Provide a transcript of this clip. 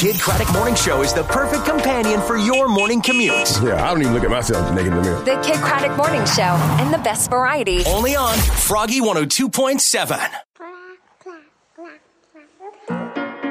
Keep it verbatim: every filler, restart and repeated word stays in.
Kid Craddock Morning Show is the perfect companion for your morning commute. Yeah, I don't even look at myself naked in the mirror. The Kid Craddock Morning Show and the best variety. Only on Froggy one oh two point seven.